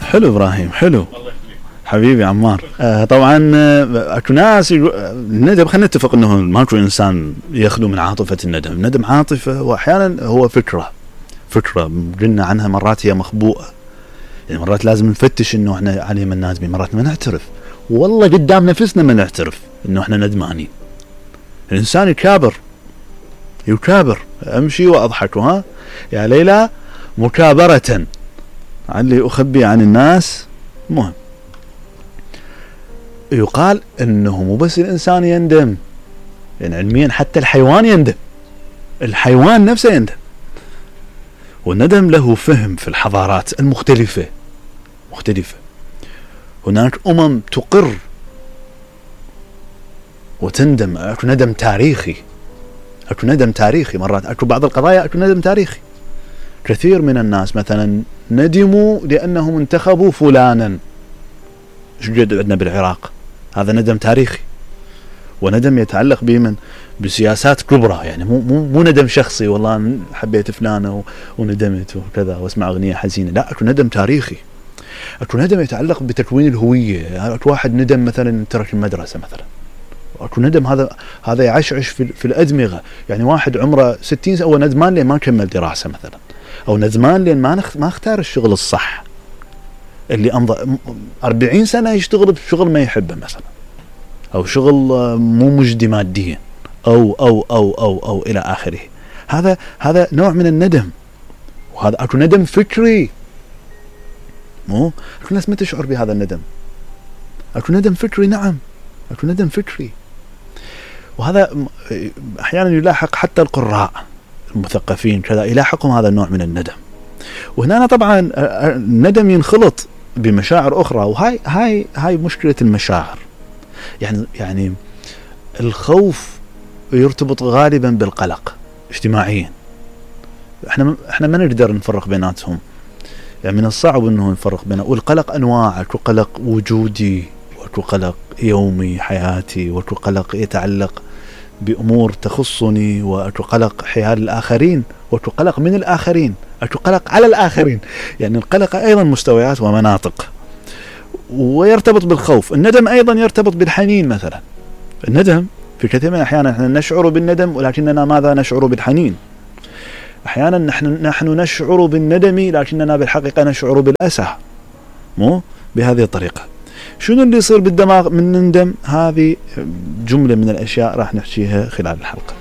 حلو ابراهيم، حلو حبيبي عمار. طبعا اكو ناس الندم، خلينا نتفق انه ماكو انسان يخلو من عاطفه الندم. الندم عاطفه، واحيانا هو فكره قلنا عنها مرات هي مخبوءه، يعني مرات لازم نفتش انه احنا عليه من نادمين، مرات ما نعترف، والله قدام نفسنا ما نعترف انه احنا ندمانين. الانسان يكابر امشي واضحك يا ليلى مكابرة علي اخبي عن الناس. مهم يقال انه مو بس الانسان يندم، يعني علميا حتى الحيوان يندم، الحيوان نفسه يندم. والندم له فهم في الحضارات المختلفة. هناك تقر وتندم. اكو ندم تاريخي، مرات اكو بعض القضايا اكو ندم تاريخي. كثير من الناس مثلا ندموا لانهم انتخبوا فلانا. شو جد عندنا بالعراق، هذا ندم تاريخي، وندم يتعلق بمن؟ بسياسات كبرى، يعني مو ندم شخصي والله حبيت فلانة وندمت وكذا واسمع اغنية حزينة، لا، اكو ندم تاريخي، اكو ندم يتعلق بتكوين الهوية. اكو واحد ندم مثلا ترك المدرسة مثلا، اكو ندم هذا يعشعش في الادمغة. يعني واحد عمره 60 سنة ندمان لين ما كمل دراسة مثلا، او ندمان لين ما اختار الشغل الصح، اللي امضى 40 سنة يشتغل بشغل ما يحبه مثلا، او شغل مو مجدي ماديا، او الى اخره. هذا نوع من الندم، وهذا اكو ندم فكري. مو اكو ناس ما تشعر بهذا الندم، اكو ندم فكري، نعم اكو ندم فكري. وهذا احيانا يلاحق حتى القراء المثقفين كذا، يلاحقهم هذا النوع من الندم. وهنا طبعا الندم ينخلط بمشاعر اخرى، وهاي مشكلة المشاعر. يعني الخوف يرتبط غالبا بالقلق اجتماعيا. احنا ما نقدر نفرق بيناتهم، يعني من الصعب انه نفرق بينه. والقلق انواع، اكو قلق وجودي، واكو قلق يومي حياتي، واكو قلق يتعلق بامور تخصني، واكو قلق حيال الاخرين، واكو قلق من الاخرين، اكو قلق على الاخرين. يعني القلق ايضا مستويات ومناطق، ويرتبط بالخوف. الندم ايضا يرتبط بالحنين مثلا. الندم في كثير من الاحيان احنا نشعر بالندم، ولكننا ماذا نشعر بالحنين. احيانا نحن نشعر بالندم، لكننا بالحقيقة نشعر بالأسى. مو بهذه الطريقة. شنو اللي يصير بالدماغ من نندم؟ هذه جملة من الاشياء راح نحكيها خلال الحلقة.